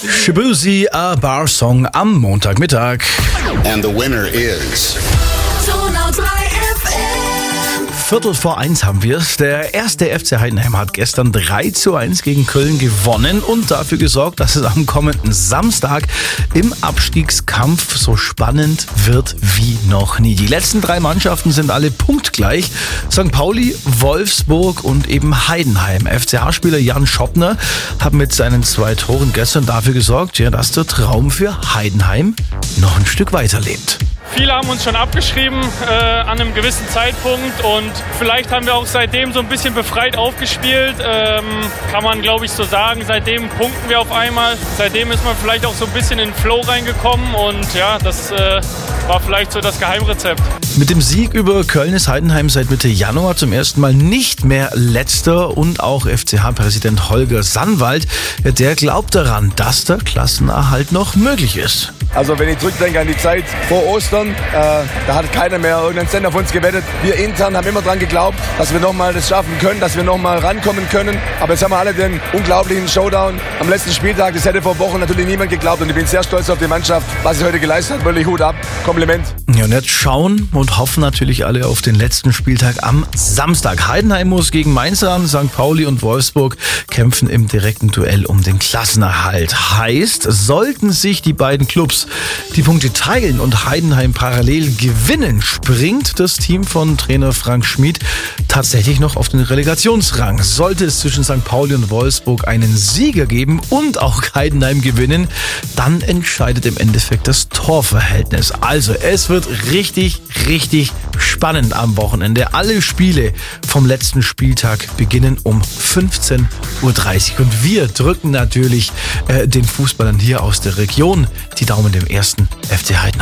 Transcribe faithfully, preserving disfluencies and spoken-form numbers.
Shibuzi, a Bar Song am Montagmittag. And the winner is Viertel vor eins haben wir es. Der erste F C Heidenheim hat gestern drei zu eins gegen Köln gewonnen und dafür gesorgt, dass es am kommenden Samstag im Abstiegskampf so spannend wird wie noch nie. Die letzten drei Mannschaften sind alle punktgleich. Sankt Pauli, Wolfsburg und eben Heidenheim. F C H-Spieler Jan Schoppner hat mit seinen zwei Toren gestern dafür gesorgt, ja, dass der Traum für Heidenheim noch ein Stück weiterlebt. Viele haben uns schon abgeschrieben äh, an einem gewissen Zeitpunkt und vielleicht haben wir auch seitdem so ein bisschen befreit aufgespielt, ähm, kann man glaube ich so sagen. Seitdem punkten wir auf einmal, seitdem ist man vielleicht auch so ein bisschen in den Flow reingekommen und ja, das äh, war vielleicht so das Geheimrezept. Mit dem Sieg über Köln ist Heidenheim seit Mitte Januar zum ersten Mal nicht mehr Letzter und auch F C H-Präsident Holger Sandwald, der glaubt daran, dass der Klassenerhalt noch möglich ist. Also wenn ich zurückdenke an die Zeit vor Ostern, äh, da hat keiner mehr irgendeinen Cent auf uns gewettet. Wir intern haben immer dran geglaubt, dass wir nochmal das schaffen können, dass wir nochmal rankommen können. Aber jetzt haben wir alle den unglaublichen Showdown am letzten Spieltag. Das hätte vor Wochen natürlich niemand geglaubt und ich bin sehr stolz auf die Mannschaft, was sie heute geleistet hat. Wirklich Hut ab, Kompliment. Ja, und jetzt schauen und hoffen natürlich alle auf den letzten Spieltag am Samstag. Heidenheim muss gegen Mainz ran, Sankt Pauli und Wolfsburg kämpfen im direkten Duell um den Klassenerhalt. Heißt, sollten sich die beiden Clubs die Punkte teilen und Heidenheim parallel gewinnen, springt das Team von Trainer Frank Schmid tatsächlich noch auf den Relegationsrang. Sollte es zwischen Sankt Pauli und Wolfsburg einen Sieger geben und auch Heidenheim gewinnen, dann entscheidet im Endeffekt das Torverhältnis. Also es wird richtig, richtig spannend am Wochenende. Alle Spiele vom letzten Spieltag beginnen um fünfzehn Uhr dreißig und wir drücken natürlich äh, den Fußballern hier aus der Region die Daumen dem ersten F C Heidenheim.